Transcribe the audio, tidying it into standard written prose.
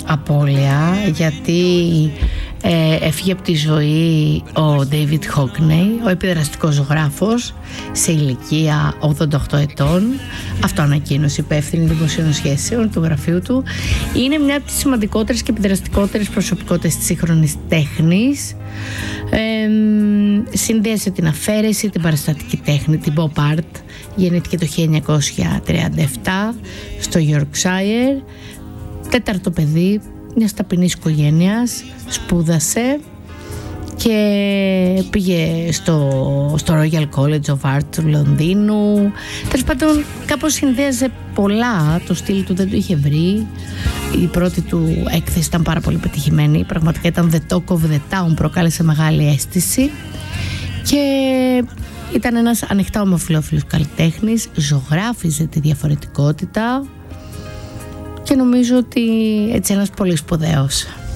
απώλεια, γιατί έφυγε από τη ζωή ο David Hockney, ο επιδραστικός ζωγράφος, σε ηλικία 88 ετών. Αυτό ανακοίνωσε η υπεύθυνη δημοσίων σχέσεων του γραφείου του. Είναι μια από τις σημαντικότερες και επιδραστικότερες προσωπικότητες της σύγχρονης τέχνης. Συνδέασε την αφαίρεση, την παραστατική τέχνη, την pop art. Γεννήθηκε το 1937 στο Yorkshire. Τέταρτο παιδί μιας ταπεινής οικογένειας, σπούδασε και πήγε στο Royal College of Art του Λονδίνου. Τέλος πάντων, κάπως συνδέαζε πολλά, το στυλ του δεν το είχε βρει. Η πρώτη του έκθεση ήταν πάρα πολύ πετυχημένη, πραγματικά ήταν The Talk of the Town, προκάλεσε μεγάλη αίσθηση και ήταν ένας ανοιχτά ομοφυλόφιλος καλλιτέχνης, ζωγράφιζε τη διαφορετικότητα και νομίζω ότι έτσι ένας πολύ σπουδαίος.